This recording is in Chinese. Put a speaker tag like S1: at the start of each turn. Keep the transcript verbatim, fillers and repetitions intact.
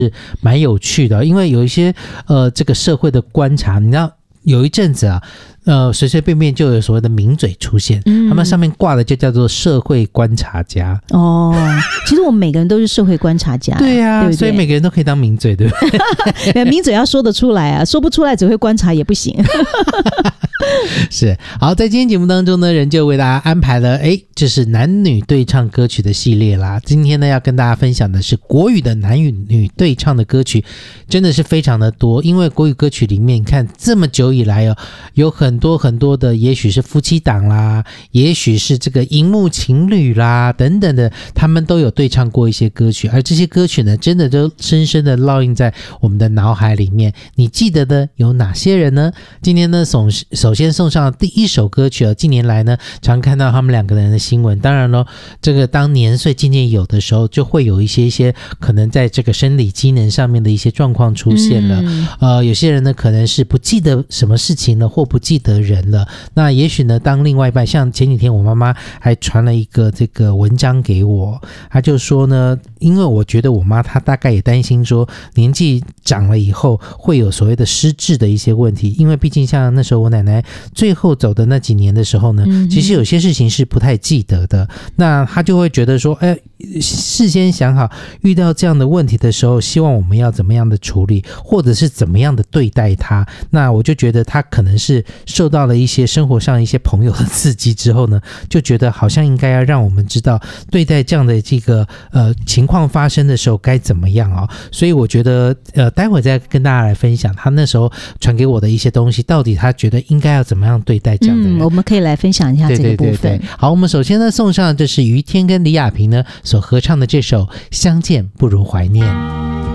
S1: 蛮有趣的，因为有一些呃这个社会的观察，你知道有一阵子啊，呃，随随便便就有所谓的名嘴出现，嗯、他们上面挂的就叫做社会观察家。
S2: 哦，其实我们每个人都是社会观察家，
S1: 对啊，
S2: 对不对？
S1: 所以每个人都可以当名嘴，对不
S2: 对？名嘴要说得出来啊，说不出来只会观察也不行。
S1: 是，好，在今天节目当中呢，人就为大家安排了，哎，这是男女对唱歌曲的系列啦。今天呢，要跟大家分享的是国语的男与女对唱的歌曲，真的是非常的多。因为国语歌曲里面，你看这么久以来哦，有很多很多的，也许是夫妻档啦，也许是这个荧幕情侣啦等等的，他们都有对唱过一些歌曲，而这些歌曲呢，真的都深深的烙印在我们的脑海里面。你记得的有哪些人呢？今天呢，首首先送上第一首歌曲哦，近年来呢，常看到他们两个人的新闻。当然咯，这个当年岁渐渐有的时候，就会有一些一些可能在这个生理机能上面的一些状况出现了。嗯、呃，有些人呢，可能是不记得什么事情了，或不记得人了。那也许呢，当另外一半，像前几天我妈妈还传了一个这个文章给我，她就说呢，因为我觉得我妈她大概也担心说，年纪长了以后会有所谓的失智的一些问题，因为毕竟像那时候我奶奶最后走的那几年的时候呢，嗯、其实有些事情是不太记得的，那她就会觉得说，哎，事先想好遇到这样的问题的时候，希望我们要怎么样的处理，或者是怎么样的对待她。那我就觉得她可能是受到了一些生活上一些朋友的刺激之后呢，就觉得好像应该要让我们知道对待这样的这个呃情况发生的时候该怎么样哦。所以我觉得呃待会再跟大家来分享他那时候传给我的一些东西，到底他觉得应该要怎么样对待这样的人。
S2: 嗯，我们可以来分享一下这个部分。对对对对，
S1: 好，我们首先呢送上这是于天跟李亚平呢所合唱的这首《相见不如怀念》。